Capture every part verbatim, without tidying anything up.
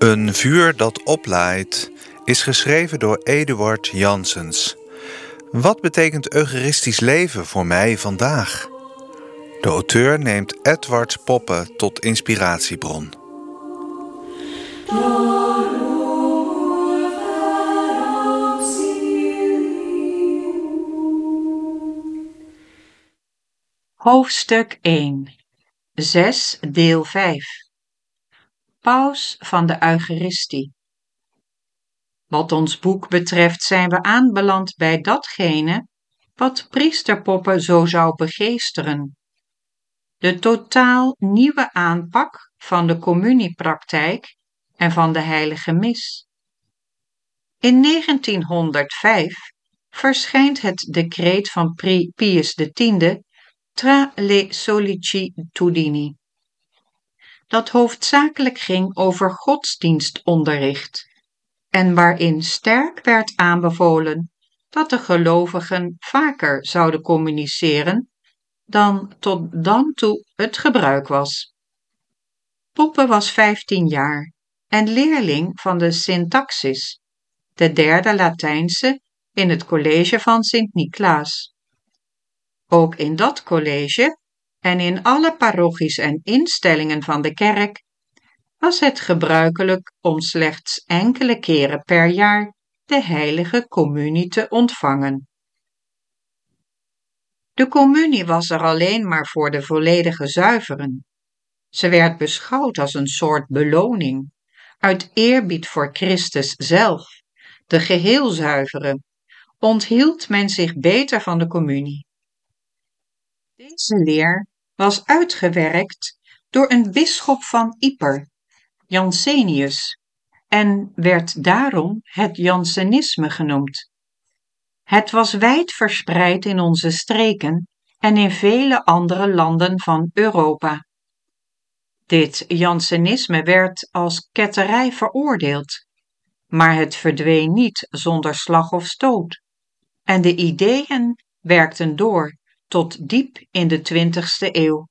Een vuur dat oplaait is geschreven door Eduard Janssens. Wat betekent eucharistisch leven voor mij vandaag? De auteur neemt Edward Poppe tot inspiratiebron. Hoofdstuk één, zes, deel vijf. Paus van de Eucharistie. Wat ons boek betreft zijn we aanbeland bij datgene wat priester Poppe zo zou begeesteren. De totaal nieuwe aanpak van de communiepraktijk en van de heilige mis. In negentienhonderdvijf verschijnt het decreet van Pius X Tra le sollicitudini, dat hoofdzakelijk ging over godsdienstonderricht en waarin sterk werd aanbevolen dat de gelovigen vaker zouden communiceren dan tot dan toe het gebruik was. Poppe was vijftien jaar en leerling van de Syntaxis, de derde Latijnse in het college van Sint Niklaas. Ook in dat college en in alle parochies en instellingen van de kerk was het gebruikelijk om slechts enkele keren per jaar de heilige communie te ontvangen. De communie was er alleen maar voor de volledige zuiveren. Ze werd beschouwd als een soort beloning, uit eerbied voor Christus zelf, de geheel zuivere, onthield men zich beter van de communie. Deze leer was uitgewerkt door een bisschop van Yper, Jansenius, en werd daarom het Jansenisme genoemd. Het was wijd verspreid in onze streken en in vele andere landen van Europa. Dit Jansenisme werd als ketterij veroordeeld, maar het verdween niet zonder slag of stoot, en de ideeën werkten door tot diep in de twintigste eeuw.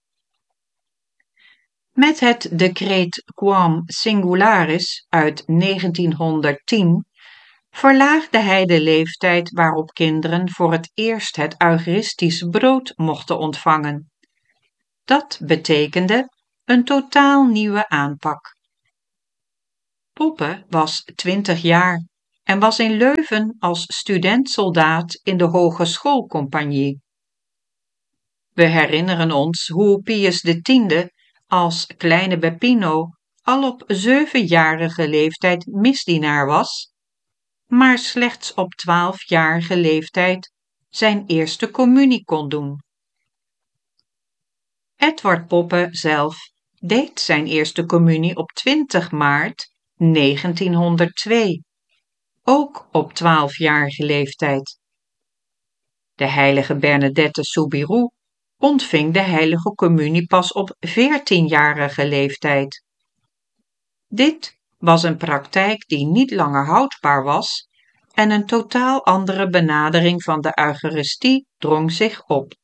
Met het decreet Quam Singularis uit negentienhonderdtien verlaagde hij de leeftijd waarop kinderen voor het eerst het Eucharistisch brood mochten ontvangen. Dat betekende een totaal nieuwe aanpak. Poppe was twintig jaar en was in Leuven als studentsoldaat in de Hogeschoolcompagnie. We herinneren ons hoe Pius X als kleine Beppino al op zevenjarige leeftijd misdienaar was, maar slechts op twaalfjarige leeftijd zijn eerste communie kon doen. Edward Poppe zelf deed zijn eerste communie op twintig maart negentienhonderdtwee, ook op twaalfjarige leeftijd. De heilige Bernadette Soubirous ontving de heilige communie pas op veertienjarige leeftijd. Dit was een praktijk die niet langer houdbaar was en een totaal andere benadering van de Eucharistie drong zich op.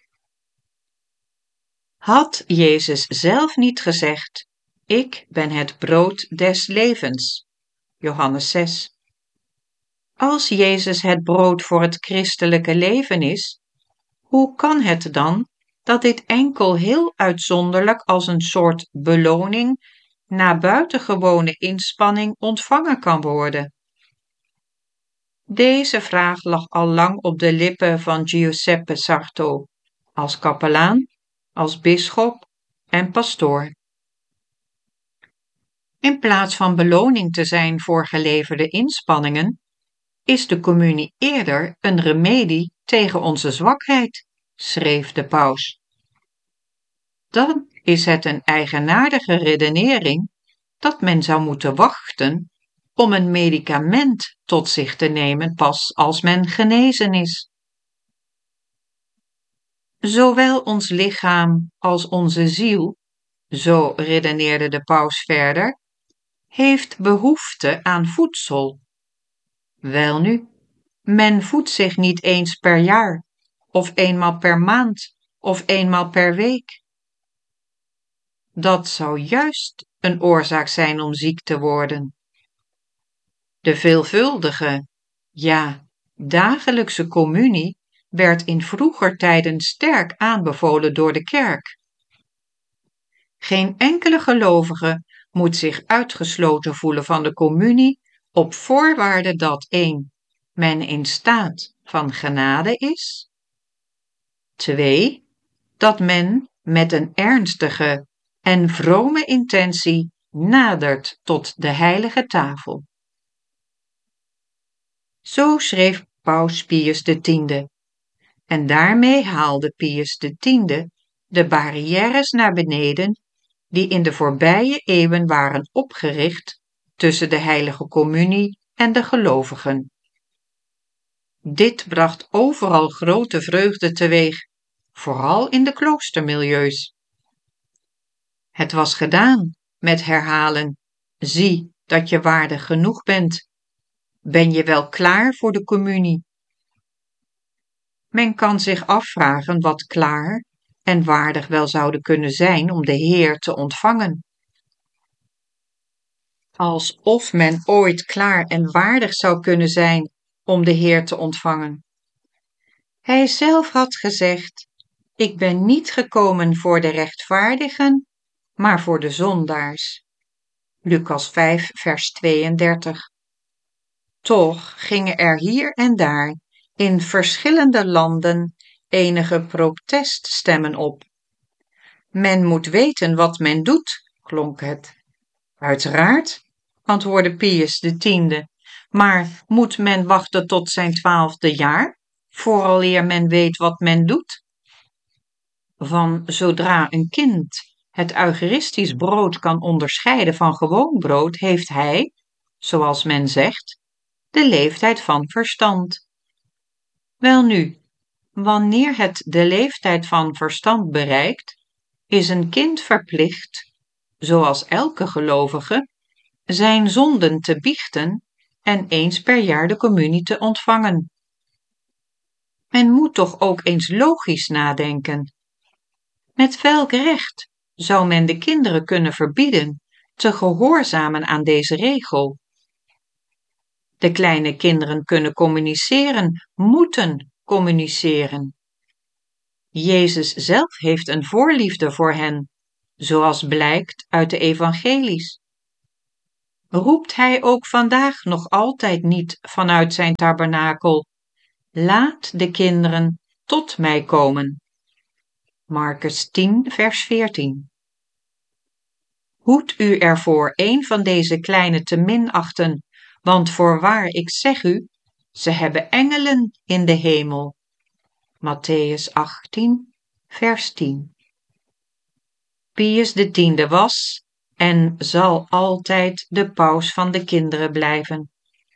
Had Jezus zelf niet gezegd: "Ik ben het brood des levens", Johannes zes. Als Jezus het brood voor het christelijke leven is, hoe kan het dan dat dit enkel heel uitzonderlijk als een soort beloning na buitengewone inspanning ontvangen kan worden? Deze vraag lag al lang op de lippen van Giuseppe Sarto, als kapelaan, als bisschop en pastoor. In plaats van beloning te zijn voor geleverde inspanningen, is de communie eerder een remedie tegen onze zwakheid, schreef de paus. Dan is het een eigenaardige redenering dat men zou moeten wachten om een medicament tot zich te nemen pas als men genezen is. Zowel ons lichaam als onze ziel, zo redeneerde de paus verder, heeft behoefte aan voedsel. Welnu, men voedt zich niet eens per jaar, of eenmaal per maand, of eenmaal per week. Dat zou juist een oorzaak zijn om ziek te worden. De veelvuldige, ja, dagelijkse communie werd in vroeger tijden sterk aanbevolen door de kerk. Geen enkele gelovige moet zich uitgesloten voelen van de communie op voorwaarde dat één men in staat van genade is, twee dat men met een ernstige en vrome intentie nadert tot de heilige tafel. Zo schreef Paus Pius X, en daarmee haalde Pius X de barrières naar beneden die in de voorbije eeuwen waren opgericht tussen de heilige communie en de gelovigen. Dit bracht overal grote vreugde teweeg, vooral in de kloostermilieus. Het was gedaan met herhalen: zie dat je waardig genoeg bent. Ben je wel klaar voor de communie? Men kan zich afvragen wat klaar en waardig wel zouden kunnen zijn om de Heer te ontvangen. Alsof men ooit klaar en waardig zou kunnen zijn om de Heer te ontvangen. Hij zelf had gezegd: ik ben niet gekomen voor de rechtvaardigen, maar voor de zondaars. Lucas vijf, vers tweeëndertig. Toch gingen er hier en daar in verschillende landen enige proteststemmen op. Men moet weten wat men doet, klonk het. Uiteraard, antwoordde Pius X, maar moet men wachten tot zijn twaalfde jaar, vooraleer men weet wat men doet? Van zodra een kind het eucharistisch brood kan onderscheiden van gewoon brood, heeft hij, zoals men zegt, de leeftijd van verstand. Welnu, wanneer het de leeftijd van verstand bereikt, is een kind verplicht, zoals elke gelovige, zijn zonden te biechten en eens per jaar de communie te ontvangen. Men moet toch ook eens logisch nadenken. Met welk recht zou men de kinderen kunnen verbieden te gehoorzamen aan deze regel? De kleine kinderen kunnen communiceren, moeten communiceren. Jezus zelf heeft een voorliefde voor hen, zoals blijkt uit de evangelies. Roept hij ook vandaag nog altijd niet vanuit zijn tabernakel: laat de kinderen tot mij komen. Markus tien, vers veertien. Hoed u ervoor een van deze kleine te minachten, want voorwaar ik zeg u, ze hebben engelen in de hemel. Matthäus achttien, vers tien. Pius X was en zal altijd de paus van de kinderen blijven.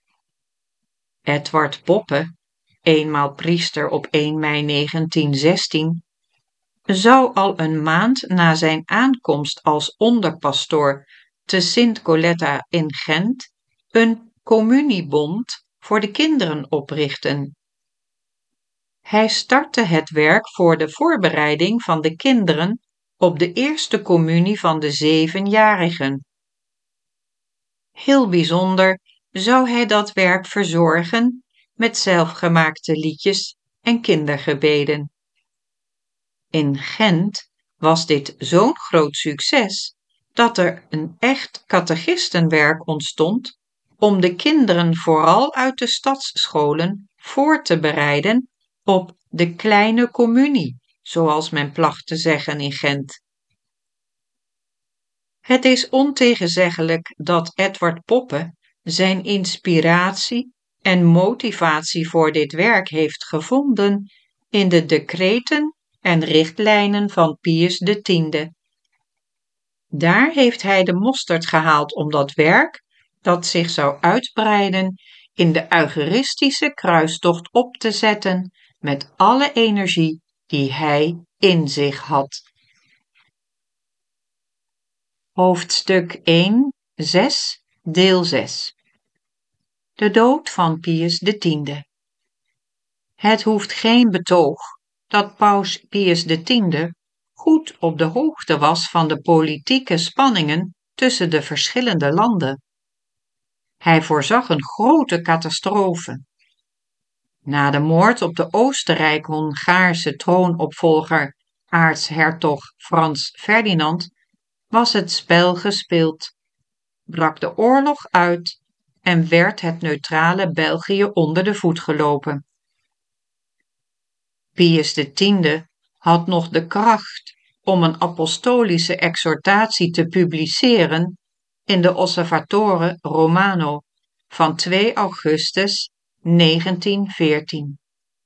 Edward Poppe, eenmaal priester op één mei negentienzestien, zou al een maand na zijn aankomst als onderpastoor te Sint Coletta in Gent een communiebond voor de kinderen oprichten. Hij startte het werk voor de voorbereiding van de kinderen op de eerste communie van de zevenjarigen. Heel bijzonder zou hij dat werk verzorgen met zelfgemaakte liedjes en kindergebeden. In Gent was dit zo'n groot succes dat er een echt catechistenwerk ontstond om de kinderen vooral uit de stadsscholen voor te bereiden op de kleine communie, zoals men placht te zeggen in Gent. Het is ontegenzeggelijk dat Edward Poppe zijn inspiratie en motivatie voor dit werk heeft gevonden in de decreten en richtlijnen van Pius X. Daar heeft hij de mosterd gehaald om dat werk, dat zich zou uitbreiden, in de eucharistische kruistocht op te zetten met alle energie die hij in zich had. Hoofdstuk één, zes, deel zes. De dood van Pius X. Het hoeft geen betoog dat paus Pius X goed op de hoogte was van de politieke spanningen tussen de verschillende landen. Hij voorzag een grote catastrofe. Na de moord op de Oostenrijk-Hongaarse troonopvolger aartshertog Frans Ferdinand was het spel gespeeld, brak de oorlog uit en werd het neutrale België onder de voet gelopen. Pius X had nog de kracht om een apostolische exhortatie te publiceren in de Osservatore Romano van twee augustus negentien veertien.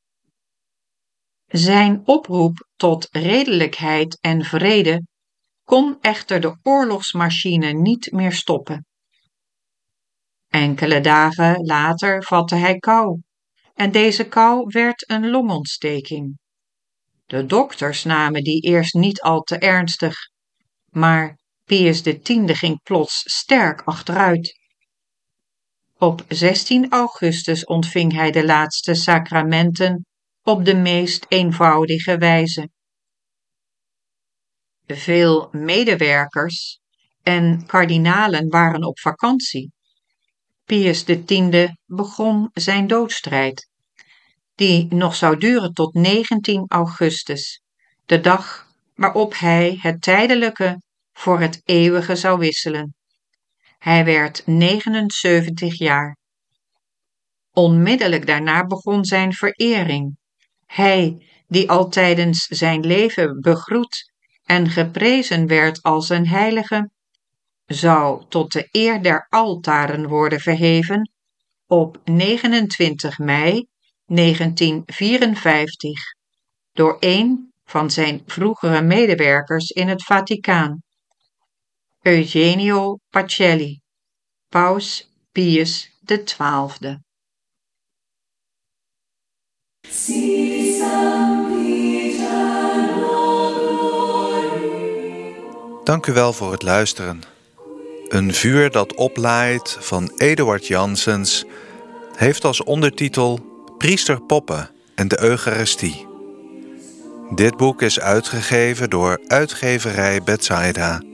Zijn oproep tot redelijkheid en vrede kon echter de oorlogsmachine niet meer stoppen. Enkele dagen later vatte hij kou en deze kou werd een longontsteking. De dokters namen die eerst niet al te ernstig, maar Pius X ging plots sterk achteruit. Op zestien augustus ontving hij de laatste sacramenten op de meest eenvoudige wijze. Veel medewerkers en kardinalen waren op vakantie. Pius X begon zijn doodstrijd, die nog zou duren tot negentien augustus, de dag waarop hij het tijdelijke voor het eeuwige zou wisselen. Hij werd negenenzeventig jaar. Onmiddellijk daarna begon zijn verering. Hij, die al tijdens zijn leven begroet en geprezen werd als een heilige, zou tot de eer der altaren worden verheven op negenentwintig mei negentien vierenvijftig door een van zijn vroegere medewerkers in het Vaticaan, Eugenio Pacelli, Paus Pius de Twaalfde. Dank u wel voor het luisteren. Een vuur dat oplaait van Eduard Janssens heeft als ondertitel Priester Poppe en de Eucharistie. Dit boek is uitgegeven door uitgeverij Bethsaida.